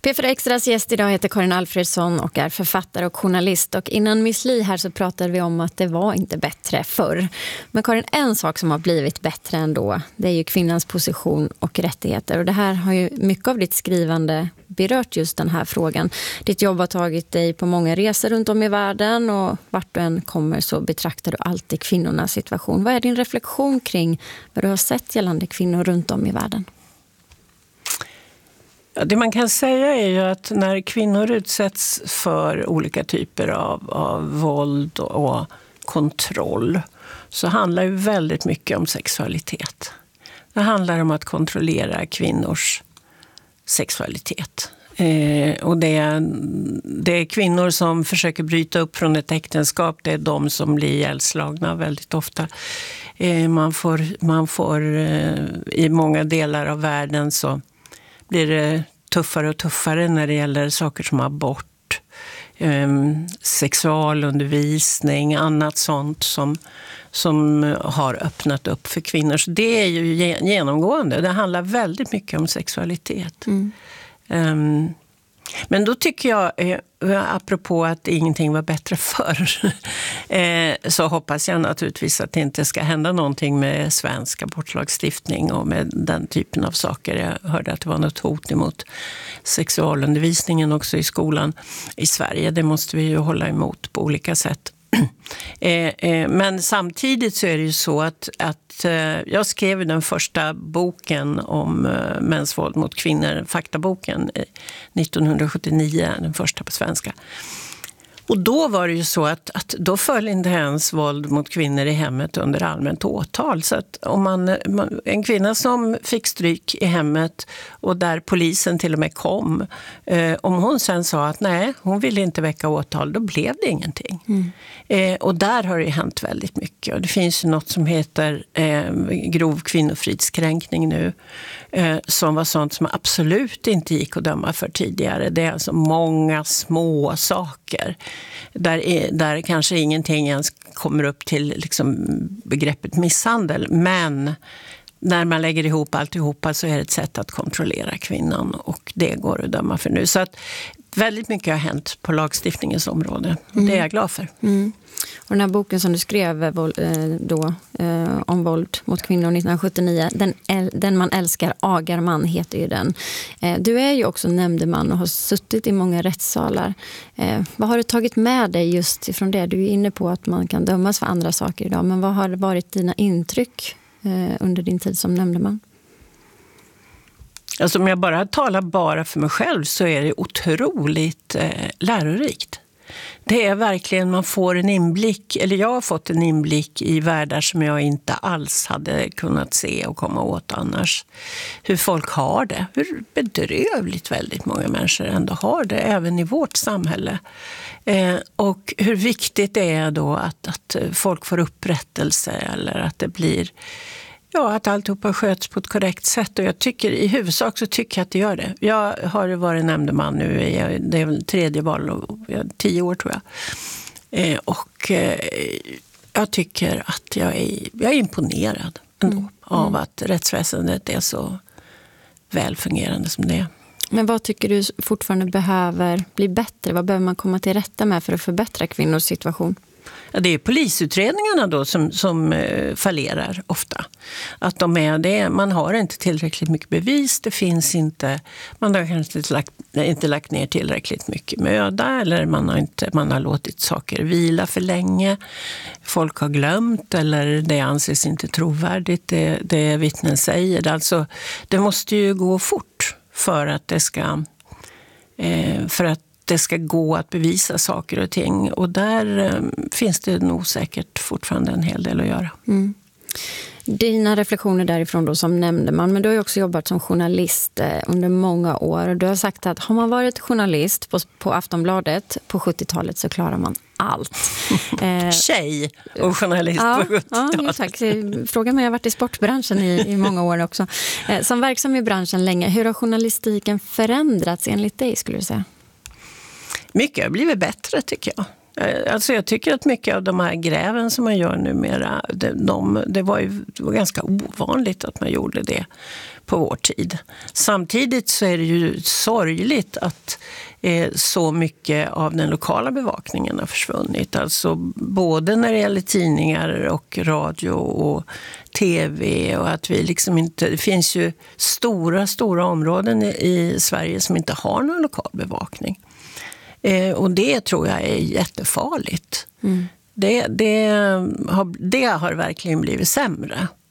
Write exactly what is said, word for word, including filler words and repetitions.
P fyra Extras gäst idag heter Karin Alfredsson och är författare och journalist. Och innan Miss Li här så pratade vi om att det var inte bättre förr. Men Karin, en sak som har blivit bättre ändå, det är ju kvinnans position och rättigheter. Och det här har ju mycket av ditt skrivande berört just den här frågan. Ditt jobb har tagit dig på många resor runt om i världen och vart du än kommer så betraktar du alltid kvinnornas situation. Vad är din reflektion kring vad du har sett gällande kvinnor runt om i världen? Ja, det man kan säga är ju att när kvinnor utsätts för olika typer av, av våld och kontroll så handlar ju väldigt mycket om sexualitet. Det handlar om att kontrollera kvinnors sexualitet. Eh, och det är, det är kvinnor som försöker bryta upp från ett äktenskap. Det är de som blir ihjälslagna väldigt ofta. Eh, man får, man får eh, i många delar av världen så blir det tuffare och tuffare när det gäller saker som abort, eh, sexualundervisning, annat sånt som, som har öppnat upp för kvinnor. Så det är ju genomgående. Det handlar väldigt mycket om sexualitet. Mm. Um, men då tycker jag, eh, apropå att ingenting var bättre förr, eh, så hoppas jag naturligtvis att det inte ska hända någonting med svensk abortlagstiftning och med den typen av saker. Jag hörde att det var något hot emot sexualundervisningen också i skolan i Sverige. Det måste vi ju hålla emot på olika sätt. Eh, eh, men samtidigt så är det ju så att, att eh, jag skrev den första boken om eh, mäns våld mot kvinnor, faktaboken, eh, nittonhundrasjuttionio, den första på svenska. Och då var det ju så att, att då föll inte ens våld mot kvinnor i hemmet under allmänt åtal. Så att om man, en kvinna som fick stryk i hemmet och där polisen till och med kom, eh, om hon sen sa att nej, hon ville inte väcka åtal, då blev det ingenting. Mm. Eh, och där har det ju hänt väldigt mycket. Och det finns ju något som heter eh, grov kvinnofridskränkning nu, eh, som var sånt som absolut inte gick att döma för tidigare. Det är alltså många små saker. Där, är, där kanske ingenting ens kommer upp till liksom begreppet misshandel. Men när man lägger ihop alltihopa så är det ett sätt att kontrollera kvinnan. Och det går att döma för nu. Så att väldigt mycket har hänt på lagstiftningens område. Mm. Det är jag glad för. Mm. Och den här boken som du skrev då, om våld mot kvinnor nittonhundrasjuttionio, den, den man älskar, Agarman heter ju den. Du är ju också nämndeman och har suttit i många rättssalar. Vad har du tagit med dig just ifrån det? Du är inne på att man kan dömas för andra saker idag, men vad har varit dina intryck under din tid som nämndeman? Alltså om jag bara talar bara för mig själv så är det otroligt eh, lärorikt. Det är verkligen, man får en inblick, eller jag har fått en inblick i världar som jag inte alls hade kunnat se och komma åt annars. Hur folk har det, hur bedrövligt väldigt många människor ändå har det, även i vårt samhälle. Eh, och hur viktigt det är då att, att folk får upprättelse eller att det blir... Ja, att alltihopa sköts på ett korrekt sätt, och jag tycker i huvudsak så tycker jag att det gör det. Jag har varit nämndeman nu, det är väl tredje val, och tio år tror jag. Eh, och eh, jag tycker att jag är, jag är imponerad ändå mm. av att rättsväsendet är så väl fungerande som det är. Men vad tycker du fortfarande behöver bli bättre? Vad behöver man komma till rätta med för att förbättra kvinnors situation? Ja, det är polisutredningarna då som, som eh, fallerar ofta. Att de är det, man har inte tillräckligt mycket bevis, det finns inte, man har kanske inte lagt, inte lagt ner tillräckligt mycket möda, eller man har, inte, man har låtit saker vila för länge. Folk har glömt, eller det anses inte trovärdigt, det, det vittnen säger. Alltså, det måste ju gå fort för att det ska... Eh, för att det ska gå att bevisa saker och ting. Och där eh, finns det nog säkert fortfarande en hel del att göra. Mm. Dina reflektioner därifrån då som nämndeman, men du har ju också jobbat som journalist eh, under många år. Och du har sagt att har man varit journalist på, på Aftonbladet på sjuttiotalet så klarar man allt. Eh, Tjej och journalist ja, på sjuttiotalet. Ja, tack. Frågan mig, jag har varit i sportbranschen i, i många år också. Eh, som verksam i branschen länge, hur har journalistiken förändrats enligt dig, skulle du säga? Mycket har blivit bättre, tycker jag. Alltså jag tycker att mycket av de här gräven som man gör numera, det, de, det, var ju, det var ganska ovanligt att man gjorde det på vår tid. Samtidigt så är det ju sorgligt att eh, så mycket av den lokala bevakningen har försvunnit. Alltså både när det gäller tidningar och radio och tv, och att vi liksom inte, det finns ju stora, stora områden i, i Sverige som inte har någon lokal bevakning. Eh, och det tror jag är jättefarligt. Mm. Det, det, har, det har verkligen blivit sämre.